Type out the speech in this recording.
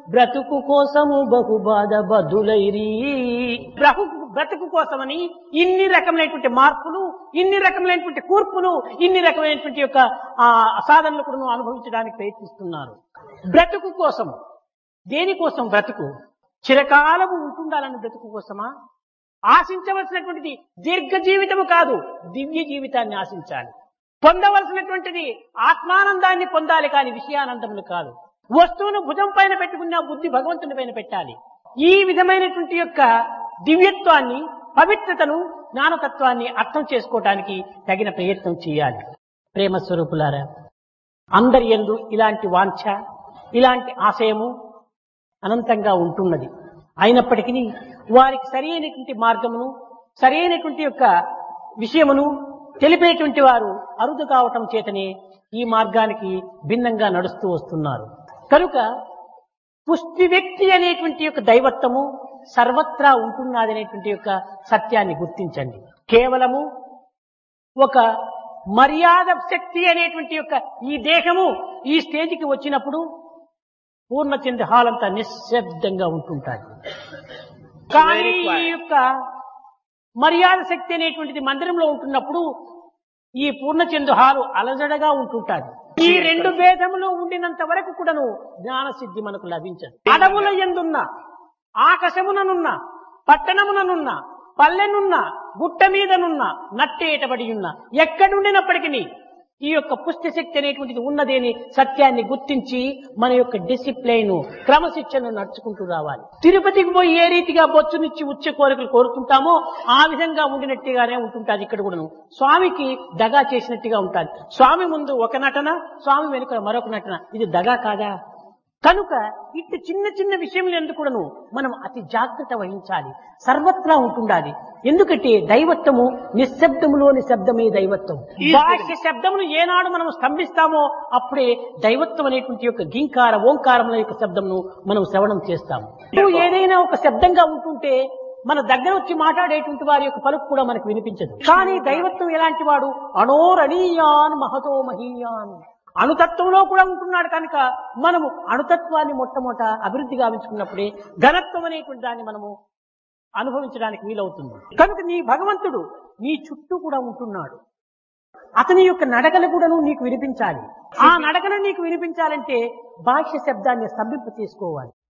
బ్రతుకు కోసము బహుబాధ బదులైరి. బ్రతుకు కోసమని ఇన్ని రకమైనటువంటి మార్పులు, ఇన్ని రకమైనటువంటి కూర్పులు, ఇన్ని రకమైనటువంటి యొక్క సాధనలు కూడా అనుభవించడానికి ప్రయత్నిస్తున్నారు. బ్రతుకు కోసం, దేనికోసం బ్రతుకు? చిరకాలము ఉంటుండాలని బ్రతుకు కోసమా? ఆశించవలసినటువంటిది దీర్ఘ జీవితము కాదు, దివ్య జీవితాన్ని ఆశించాలి. పొందవలసినటువంటిది ఆత్మానందాన్ని పొందాలి కానీ విషయానందములు కాదు. వస్తువును భుజం పైన పెట్టుకున్న బుద్ధి భగవంతుని పైన పెట్టాలి. ఈ విధమైనటువంటి యొక్క దివ్యత్వాన్ని, పవిత్రతను, జ్ఞానతత్వాన్ని అర్థం చేసుకోవటానికి తగిన ప్రయత్నం చేయాలి. ప్రేమ స్వరూపులారా, అందరి యందు ఇలాంటి వాంఛ, ఇలాంటి ఆశయము అనంతంగా ఉంటున్నది. అయినప్పటికీ వారికి సరి అయినటువంటి మార్గమును, సరి అయినటువంటి యొక్క విషయమును తెలిపేటువంటి వారు అరుదు కావటం చేతనే ఈ మార్గానికి భిన్నంగా నడుస్తూ వస్తున్నారు. కనుక పుష్టి వ్యక్తి అనేటువంటి యొక్క దైవత్వము సర్వత్రా ఉంటున్నది అనేటువంటి యొక్క సత్యాన్ని గుర్తించండి. కేవలము ఒక మర్యాద శక్తి అనేటువంటి యొక్క ఈ దేహము ఈ స్టేజికి వచ్చినప్పుడు పూర్ణచంద్ర హాల్ అంతా నిశ్శబ్దంగా ఉంటుంటాయి. కానీ ఈ యొక్క మర్యాద శక్తి అనేటువంటిది మందిరంలో ఉంటున్నప్పుడు ఈ పూర్ణచంద్ర హాలు అలజడగా ఉంటుంటాడు. ఈ రెండు భేదములు ఉండినంత వరకు కూడాను జ్ఞాన సిద్ధి మనకు లభించదు. అడవుల యందున్న, ఆకాశముననున్న, పట్టణముననున్న, పల్లెనున్న, గుట్ట మీదనున్న, నట్టేటబడి ఉన్న, ఎక్కడుండినప్పటికీ ఈ యొక్క పుష్టి శక్తి అనేటువంటిది ఉన్నదేని సత్యాన్ని గుర్తించి మన యొక్క డిసిప్లైన్, క్రమశిక్షణను నడుచుకుంటూ రావాలి. తిరుపతికి పోయి ఏ రీతిగా బొచ్చునిచ్చి ఉచ్చ కోరికలు కోరుతుంటామో ఆ విధంగా ఉండినట్టుగానే ఉంటుంటాది. ఇక్కడ కూడాను స్వామికి దగా చేసినట్టుగా ఉంటుంది. స్వామి ముందు ఒక నటన, స్వామి వెనుక మరొక నటన. ఇది దగా కాదా? కనుక ఇట్టి చిన్న చిన్న విషయములు ఎందుకు కూడాను మనం అతి జాగ్రత్త వహించాలి. సర్వత్రా ఉంటుండాలి. ఎందుకంటే దైవత్వము నిశ్శబ్దములోని శబ్దమే దైవత్వం. బాహ్య శబ్దమును ఏనాడు మనం స్తంభిస్తామో అప్పుడే దైవత్వం అనేటువంటి యొక్క గింకార ఓంకారముల యొక్క శబ్దమును మనం శ్రవణం చేస్తాము. ఏదైనా ఒక శబ్దంగా ఉంటుంటే మన దగ్గర వచ్చి మాట్లాడేటువంటి వారి యొక్క పలుకు కూడా మనకు వినిపించదు. కానీ దైవత్వం ఎలాంటి వాడు? అణోరణీయాన్ మహతో మహీయాన్, అణుతత్వంలో కూడా ఉంటున్నాడు. కనుక మనము అణుతత్వాన్ని మొట్టమొదట అభివృద్ధి గావించుకున్నప్పుడే ఘనత్వం అనేటువంటి దాన్ని మనము అనుభవించడానికి వీలవుతుంది. కనుక నీ భగవంతుడు నీ చుట్టూ కూడా ఉంటున్నాడు. అతని యొక్క నడకలు కూడాను నీకు వినిపించాలి. ఆ నడకలు నీకు వినిపించాలంటే బాహ్య శబ్దాన్ని స్తంభింప చేసుకోవాలి.